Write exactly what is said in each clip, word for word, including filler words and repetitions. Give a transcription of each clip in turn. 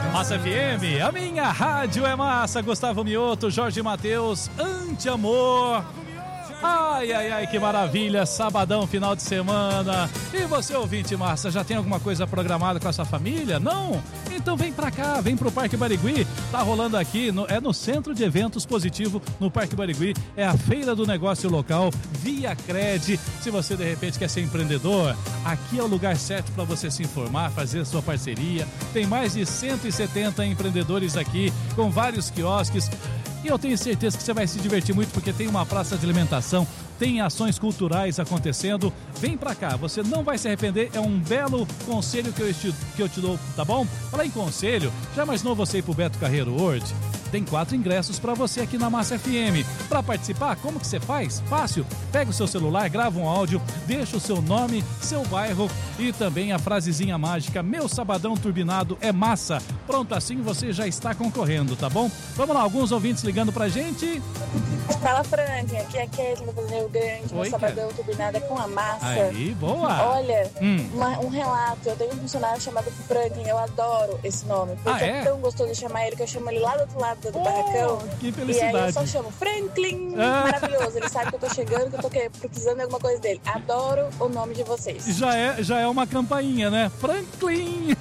Massa F M, a minha rádio é massa. Gustavo Mioto, Jorge Mateus, Anti-Amor. Ai, ai, ai, que maravilha, sabadão, final de semana. E você, ouvinte massa, já tem alguma coisa programada com a sua família? Não? Então vem pra cá, vem pro Parque Barigui. Tá rolando aqui, no, é no Centro de Eventos Positivo, no Parque Barigui. É a feira do negócio local, Via Cred. Se você de repente quer ser empreendedor, aqui é o lugar certo para você se informar, fazer a sua parceria. Tem mais de cento e setenta empreendedores aqui, com vários quiosques. E eu tenho certeza que você vai se divertir muito, porque tem uma praça de alimentação, tem ações culturais acontecendo. Vem pra cá, você não vai se arrepender. É um belo conselho que eu te, que eu te dou, tá bom? Falar em conselho, já imaginou você ir pro Beto Carreiro World? Tem quatro ingressos para você aqui na Massa F M. Para participar, como que você faz? Fácil. Pega o seu celular, grava um áudio, deixa o seu nome, seu bairro e também a frasezinha mágica: meu sabadão turbinado é massa. Pronto, assim você já está concorrendo, tá bom? Vamos lá, alguns ouvintes ligando pra gente. Fala, Frank, aqui é a Kézia do Rio Grande. Meu Oi, sabadão turbinado é com a massa. Aí, boa. Olha, hum. uma, um relato. Eu tenho um funcionário chamado Franklin. Eu adoro esse nome, porque ah, é? é tão gostoso de chamar ele que eu chamo ele lá do outro lado do oh, barracão. Que felicidade. E aí eu só chamo Franklin. Ah. Maravilhoso. Ele sabe que eu tô chegando, que eu tô precisando de alguma coisa dele. Adoro o nome de vocês. Já é, já é uma campainha, né? Franklin.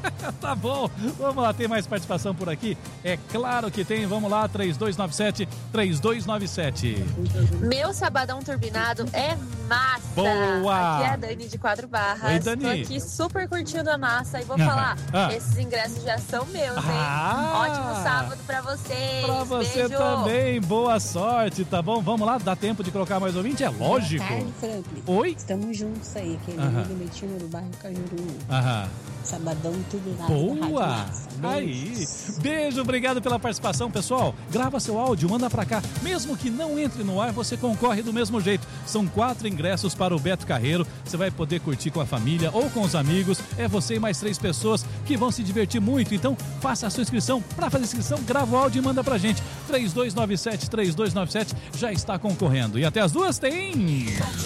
Tá bom. Vamos lá, tem mais participação por aqui? É claro que tem. Vamos lá, três dois nove sete, três dois nove sete. Meu sabadão turbinado é massa. Boa. Aqui é a Dani de Quatro Barras. Oi, Dani. Tô aqui super curtindo a massa e vou ah, falar, ah. esses ingressos já são meus, hein? Ah. Ótimo sábado pra vocês. Pra você Beijo. também, boa sorte, tá bom? Vamos lá, dá tempo de colocar mais ouvinte? É lógico. Boa tarde, Franklin. Oi? Estamos juntos aí, aquele Aham. amigo Betinho do bairro Cajuru. Aham. Sabadão tudo lá. Boa! Aí! Beijo, obrigado pela participação, pessoal. Grava seu áudio, manda pra cá. Mesmo que não entre no ar, você concorre do mesmo jeito. São quatro ingressos para o Beto Carreiro. Você vai poder curtir com a família ou com os amigos. É você e mais três pessoas que vão se divertir muito. Então, faça a sua inscrição. Para fazer inscrição, grava o áudio e manda pra gente. três dois nove sete, três dois nove sete já está concorrendo. E até as duas tem...